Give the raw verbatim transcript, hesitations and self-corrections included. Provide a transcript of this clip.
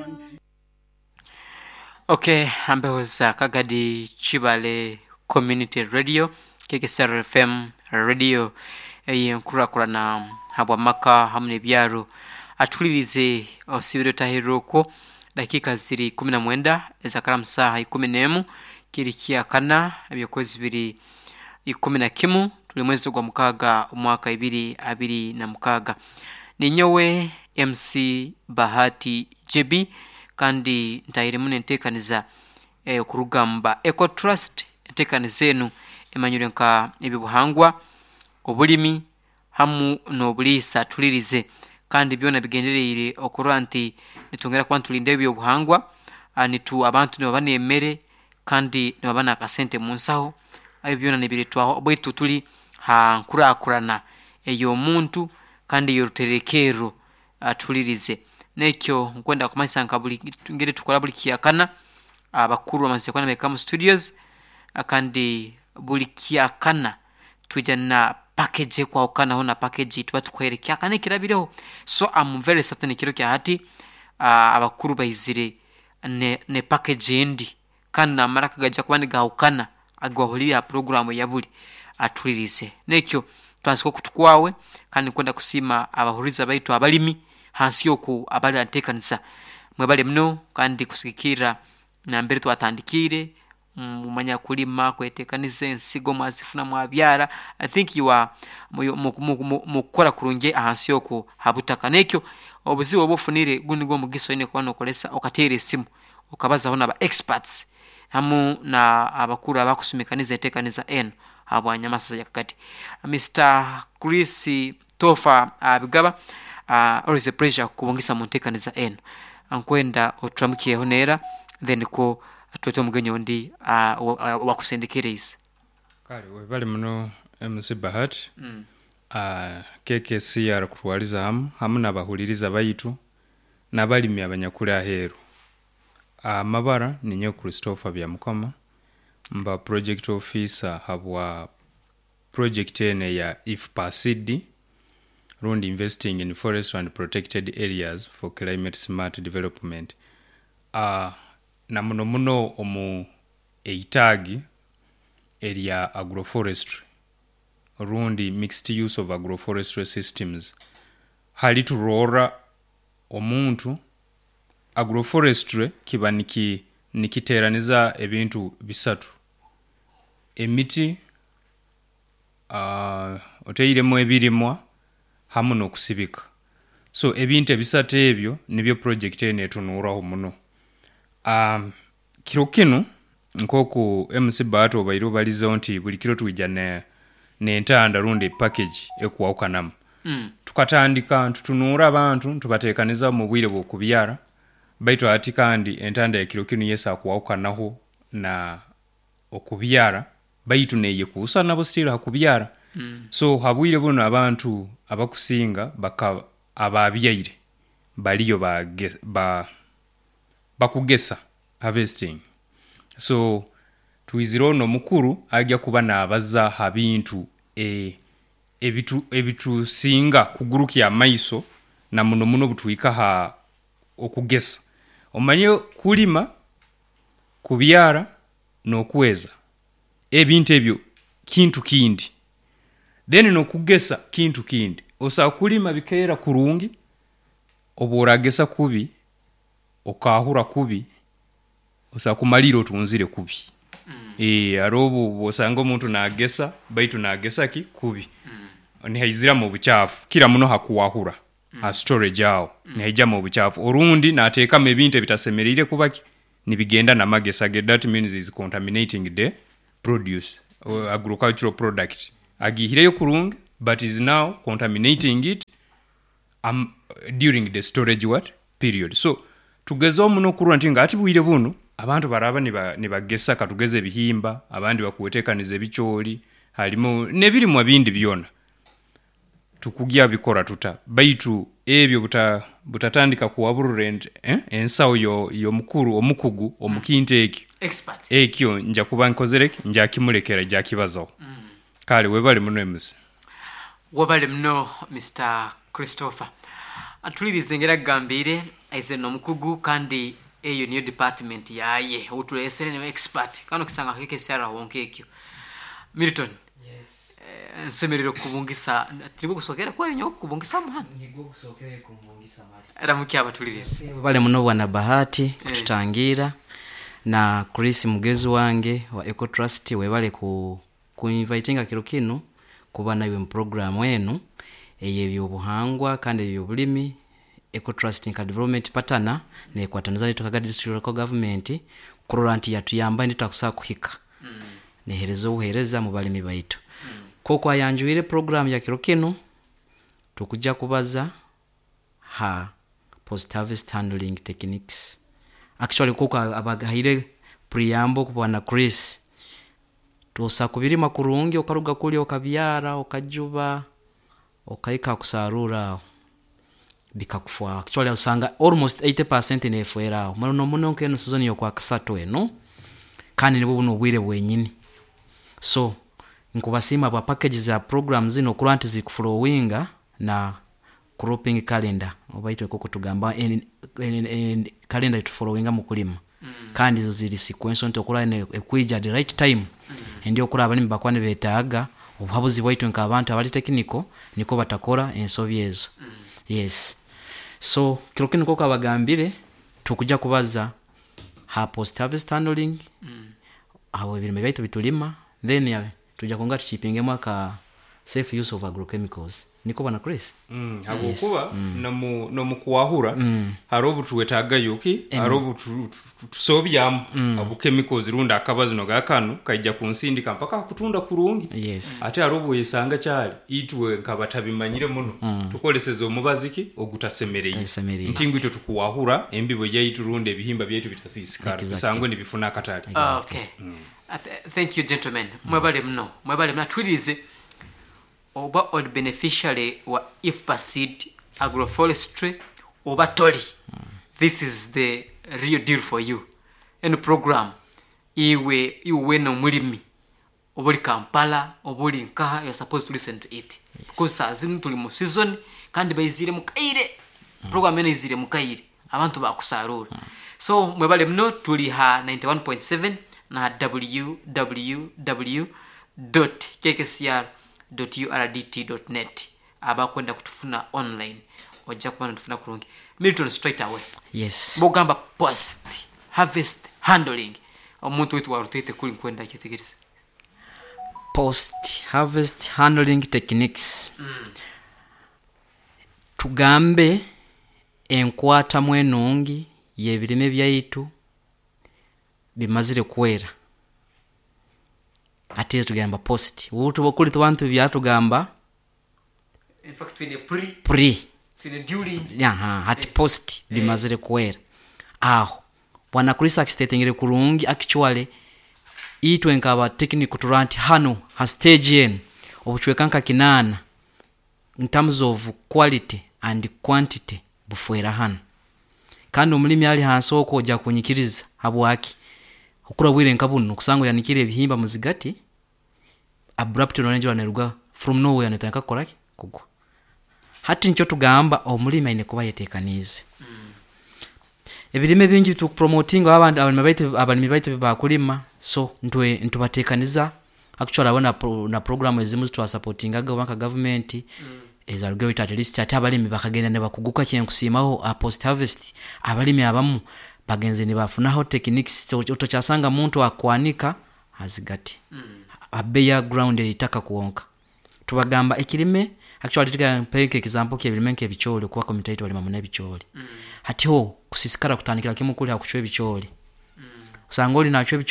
Okay, ambehoza Kagadi Chibale Community Radio K K S R F M Radio eyenkurakurana habwa maka hamne byaro atulirize osibiro tahiroko dakika ziri kumi na mwenda ezakara msaha kumi n'emu kirikia kana ebyokozi biri kumi na kimu tuli mwezi gwa mukaga umwaka ibiri abiri na mukaga ninyowe M C Bahati J B kandi ntayire mune ntekaniza e, kurugamba Eco Trust ntekanizenu emanyure nka ebibuhangwa obulimi hamu n'obulisa tulirize kandi byona bigenderere okuranti nitongera kwantulinde ebyo buhangwa anitu abantu ne babane emere kandi ne babana akasente munsaho ayo byona nibiretwa bwetu tuli ha nkurakurana eyo muntu kandi yoruterekero atulirize nekyo nkwenda kumanyisa nka buli ngere tukola buli kiyakana abakuru amaze kwana Mekamu Studios kandi buli kiyakana tujana package kwa ukana hona package tuba tukwerekya kana kirabireho so I'm very certain kiro kya hati uh, abakuru bayizire ne ne package indi kana maraka gaja kwani gaukana agwahulira program ya buli atulirize nekyo twansiko kutukwawe kandi kwenda kusima abahuriza baitu abalimi hansi yoku abali antekanisa mwebale mno kandi kusikira na mbere twatandikire mumanya kulima kwetekanize nsigo mwazifuna mwabyara I think you are mukora kurunge ahansi yoku habutaka nekyo obuzibo obufunire gundi go mugiso ine kwano kolesa okatere simu okabaza hona ba experts hamu na abakuru abakusumikaniza etekaniza eno abwanya masasa yakati Mister Chris Tofa abigaba uh, always a pleasure kubongisa muntekaniza eno ankwenda otramkiye honera then ko atoto mugenyo ndi uh, wakusendekereza kale we bali muno M C Bahat mm. uh, K K C R kutwaliza hamu hamu nabahuliriza bayitu nabalimi abanyakula aheru uh, mabara ninyo Christopher byamukoma mba project officer habwa project ene ya I F P A C D Round Investing in Forest and Protected Areas for Climate Smart Development. Uh, na muno muno omu eitagi area agroforestry Round mixed use of agroforestry systems. Haliturora omuntu agroforestry kiba niki nikiteraniza ebintu bisatu. Emiti uh, oteiremo ebirimwa hamu n'okusibika so ebintu ebisatu ebyo nibyo project ene etunuraho muno um, kiro kino nkoku M C Bato bayiro balizo nti buli kiro twijja ne n'entanda rundi package ekuwawukanamu mm. tukatandika tutunura abantu tubateekaniza mu bwire bw'okubyara baitu ati kandi entanda ya kiro kino yesa kuwawukanaho na okubyara baitu neye kuusa nabo stila hakubyara mm. so habwire bono abantu abakusinga baka ababyaire baliyo ba ba bakugesa harvesting so tuizirono mukuru ajja kuba nabaza habintu e ebitu ebitu singa kuguruki ya maiso na muno muno butuika ha okugesa omanyo kulima kubyara n'okweza ebintu ebyo kintu kindi then n'okugesa kintu kindi osa kulima bikeera kurungi oboragesa kubi okahura kubi osa kumaliro tunzire kubi mm. eh arobo bosanga omuntu nagesa baitu nagesa ki kubi mm. ni haizira mu buchafu kila muno hakuwahura mm. ha storage yao mm. ni haija mu buchafu orundi nateeka mebinte bitasemerire kubaki nibigenda na magesa ge that means is contaminating the produce or agricultural product agihireyo kurungi but is now contaminating it um, during the storage what period so tugezo muno kurwa ntinga ati buire bunu abantu baraba niba nibagesa katugeze bihimba abandi bakuwetekanize bicholi halimo nebiri mu bindi byona tukugya bikora tuta baitu ebyo buta butatandika kuwaburu rent eh ensawo yo yo mukuru omukugu omukinteki expert ekyo nja kubankozereke nja kimulekera ja kibazo mm. kale webale muno emusi webale muno Mister Christopher atulirize ngera gambire aise no mukugu kandi eyo niyo department yaye utulesere ne expert kano kisanga keke sara wonke ekyo Milton. Yes. Eh, nsemerero kubungisa tribu kusokera kwa nyo kubungisa muhana. Ngigo kusokera kubungisa mali. Ramuki abatulirize. Bale muno bwana Bahati kututangira na Chris mugezi wange wa Eco Trust webale ku ku invitinga kiro kino kuba nayo mu program enu eyebyo buhangwa kandi ebyo bulimi Eco Trust and Development Partner ne kwa Tanzania tokaga district local government kuranti yatuyamba ndi takusa kuhika. Mm. Neherezo uhereza mu balimi baitu. Mm. Koko ayanjuire program ya kiro kino tukujja kubaza ha post harvest handling techniques. Actually koko abagahire preamble kubana Chris tusa kubirima kurungi okaruga kuli okabyara okajuba okaika kusarura bikakufwa. Actually usanga almost eighty percent nefuera muno muno keno season yo kwa kasatu eno kandi nibo buno bwire bwenyini. So nkubasima ba packages za programs zino kuranti zikuflowinga na cropping calendar obaitwe koko tugamba en, en, en calendar to followinga mukulima. Mm. Kandi zo ziri sequence nto kula ne ekwija the right time. Mm. Ndio kula abalimi bakwane betaaga obuhabuzi bwaitwe nka abantu abali technical niko batakora ensobi ezo. Mm. Yes. So kiro kino koko abagambire tukujja kubaza ha post harvest handling. Mm. Aho ebirime byaitu bitulima then ya tujja konga tuchipinge mwaka safe use of agrochemicals. Niko bana Chris. Mm, abo yes. Kuba mm. no mu no mukuwahura mm. harobu tuwetaga yuki mm. harobu tusobya mm. abo chemicals runda akabazi no gakano kajja kunsindi kampaka kutunda kurungi. Yes. Ate harobu yesanga cyali itwe kabatabimanyire muno mm. tukoleseza omubaziki ogutasemereye ntingwito tukuwahura embibo yaitu runde ebihimba byetu bitasisikara exactly. Sango ni bifuna katali. Exactly. Oh, okay. Mm. Uh, th- thank you gentlemen. Mm. Mwebale mno. Mwebale mna twilize oba old beneficiary wa I F P A seed agroforestry oba toli. Mm. This is the real deal for you. Any program iwe iwe no mulimi obuli Kampala obuli nkaha you're supposed to listen to it. Yes. Because azinu tuli mu season kandi bayizire mu kaire. Mm. Program ene izire mu kaire abantu bakusarura. Mm. So mwebale mno tuli ha ninety-one point seven na w w w dot k k c r dot u r d t dot net abakwenda kutufuna online ojja kubana tufuna kurungi. Milton straight away. Yes. Bogamba post harvest handling omuntu wetu warutete kuli kwenda kitegereza. Post harvest handling techniques. Mm. Tugambe enkwata mwenungi yebirime byaitu bimazire kwera. Ate tugamba post utu bokuli tubantu byatugamba in fact in a pre pre in a during yaha at post bimazire kwera. Aho bwana Chris akstatingire kurungi actually itwe nkaba technical turanti hano ha stage en obuchwekanka kinana in terms of quality and quantity bufwera hano kandi omulimi ali hansoko ojja kunyikiriza habwaki okura bwire nkabuno kusango yanikire ebihimba muzigati abrupt nonenje waneruga from nowhere netaka koraki kugwa hati ncho tugamba omulimi ine kuba yetekanize. Mm. Ebirime bingi tu promoting abantu abalimi baitu abalimi baitu bakulima so ntwe ntubatekaniza actually abona pro, na program ezimu tu supporting aga banka government. Mm. Ezarugo at least ati abalimi bakagenda ne bakuguka kyen kusimaho a post harvest abalimi abamu bagenze ne bafunaho techniques oto cyasanga muntu akwanika azigati. Mm. Abeya ground itaka kuonka tubagamba ekirime actually tuga peke example ke birime nke bichole kwa community wali mamuna bichole. Mm. Hati ho kusisikara kutanikira kimukuli akuchwe bichole. Mm. Usangoli na achwe